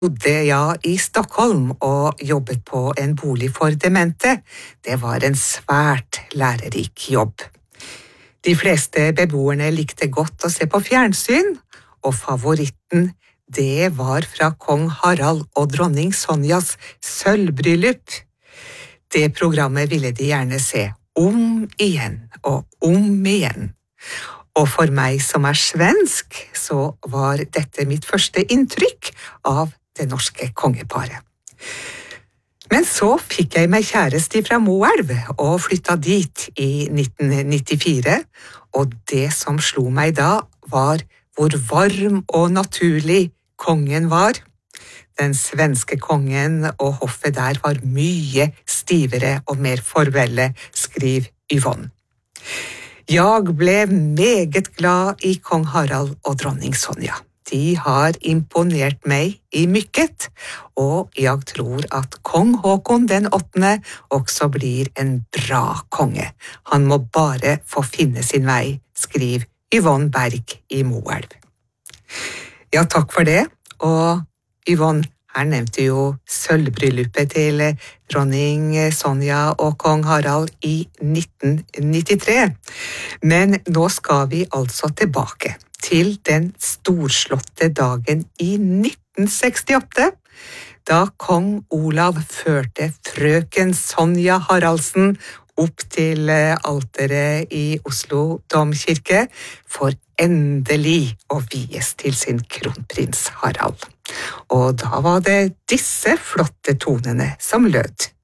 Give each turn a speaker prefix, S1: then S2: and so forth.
S1: bodde i Stockholm og jobbet på en bolig for demente. Det var en svært lærerik jobb. De fleste beboerne likte godt å se på fjernsyn, og favoritten, det var fra kong Harald og dronning Sonjas sølvbryllup. Det programmet ville de gjerne se om igjen og om igjen. Og for meg som svensk, så var dette mitt første inntrykk av det norske kongeparet. Men så fikk jeg meg kjæreste fra Moelv og flyttet dit i 1994, og det som slo meg da var hvor varm og naturlig kongen var. Den svenske kongen og hoffet der var mye stivere og mer formelle, skriver Yvonne. Jeg ble meget glad i kong Harald og dronning Sonja. De har imponert meg i mykket, og jeg tror at kong Håkon den 8. også blir en bra konge. Han må bare få finne sin vei, skriver Yvonne Berg i Moelv. Ja, takk for det, og Yvonne, her nevnte jo sølvbryllupet til dronning Sonja og kong Harald i 1993. Men nå skal vi altså tilbake til den storslåtte dagen i 1968, da kong Olav førte frøken Sonja Haraldsen opp til alteret i Oslo domkirke for endelig å vies til sin kronprins Harald. Og da var det disse flotte tonene som lød.